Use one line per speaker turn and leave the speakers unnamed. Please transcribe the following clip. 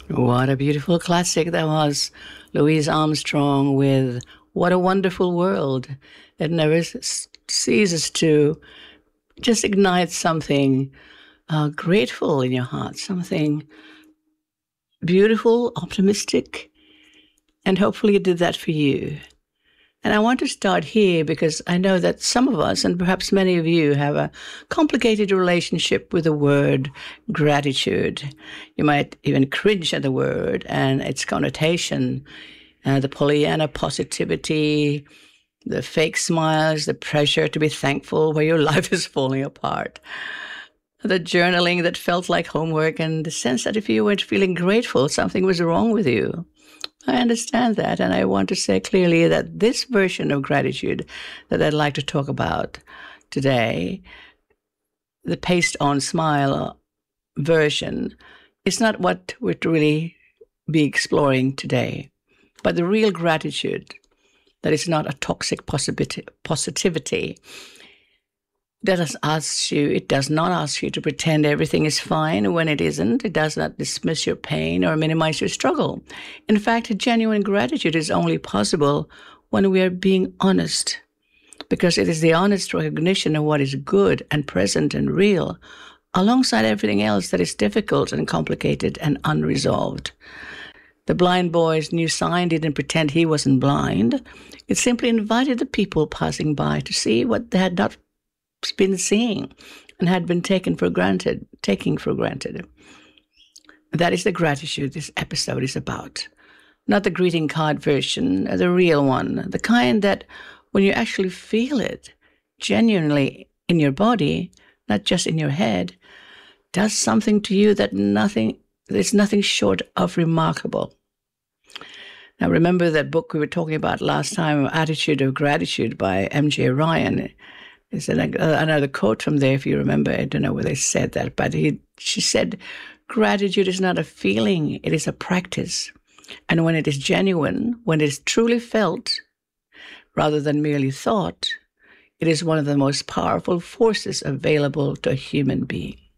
What a beautiful classic that was. Louise Armstrong with What a Wonderful World. It never ceases to just ignite something grateful in your heart, something beautiful, optimistic, and hopefully it did that for you. And I want to start here because I know that some of us, and perhaps many of you, have a complicated relationship with the word gratitude. You might even cringe at the word and its connotation, the Pollyanna positivity, the fake smiles, the pressure to be thankful where your life is falling apart, the journaling that felt like homework, and the sense that if you weren't feeling grateful, something was wrong with you. I understand that, and I want to say clearly that this version of gratitude that I'd like to talk about today, the paste-on smile version, is not what we're really be exploring today, but the real gratitude that is not a toxic positivity. It does not ask you to pretend everything is fine when it isn't. It does not dismiss your pain or minimize your struggle. In fact, genuine gratitude is only possible when we are being honest, because it is the honest recognition of what is good and present and real, alongside everything else that is difficult and complicated and unresolved. The blind boy's new sign didn't pretend he wasn't blind. It simply invited the people passing by to see what they had not been seeing and had been taking for granted. That is the gratitude this episode is about. Not the greeting card version, the real one, the kind that when you actually feel it genuinely in your body, not just in your head, does something to you that is nothing short of remarkable. Now, remember that book we were talking about last time, Attitude of Gratitude by M.J. Ryan. Is another quote from there, if you remember. I don't know where they said that, but she said, gratitude is not a feeling, it is a practice. And when it is genuine, when it is truly felt, rather than merely thought, it is one of the most powerful forces available to a human being.